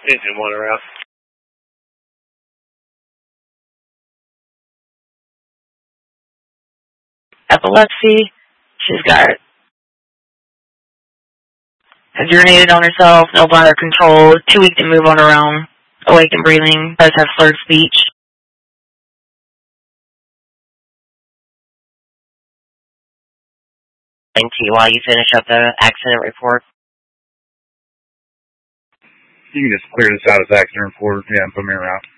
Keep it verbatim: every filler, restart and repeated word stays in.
Engine one around. Epilepsy. She's got has urinated on herself, no bladder control, too weak to move on her own, awake and breathing, does have slurred speech. Thank you. While you finish up the accident report. You can just clear this out as accident report, yeah, and put me around.